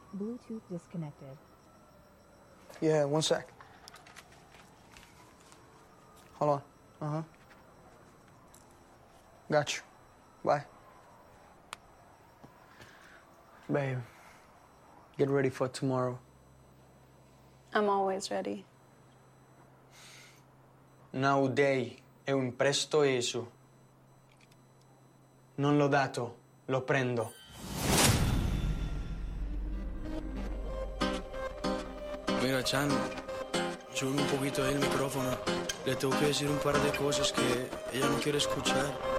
Bluetooth disconnected. Yeah, one sec. Hold on. Got you. Bye. Babe, get ready for tomorrow. I'm always ready. Nowadays è un presto eso. Non l'ho dato, lo prendo. Mira, Chan, sube un poquito ahí el micrófono. Le tengo que decir un par de cosas que ella no quiere escuchar.